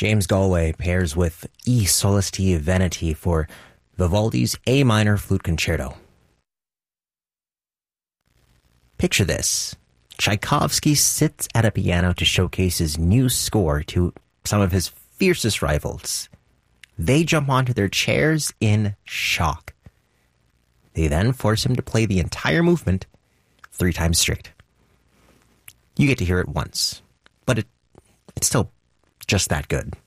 James Galway pairs with E Solesti Veneti for Vivaldi's A minor flute concerto. Picture this. Tchaikovsky sits at a piano to showcase his new score to some of his fiercest rivals. They jump onto their chairs in shock. They then force him to play the entire movement 3 times straight. You get to hear it once, but it's still just that good.